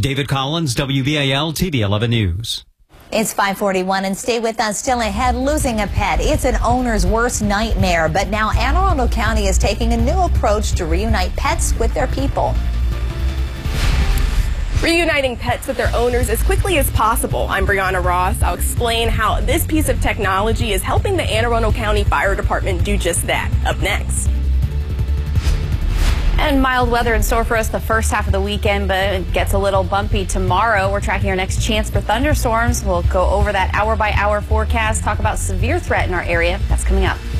David Collins, WBAL TV 11 News. It's 5:41 and stay with us. Still ahead, losing a pet. It's an owner's worst nightmare, but now Anne Arundel County is taking a new approach to reunite pets with their people. Reuniting pets with their owners as quickly as possible. I'm Brianna Ross. I'll explain how this piece of technology is helping the Anne Arundel County Fire Department do just that. Up next. And mild weather in store for us the first half of the weekend, but it gets a little bumpy tomorrow. We're tracking our next chance for thunderstorms. We'll go over that hour-by-hour forecast, talk about severe threat in our area. That's coming up.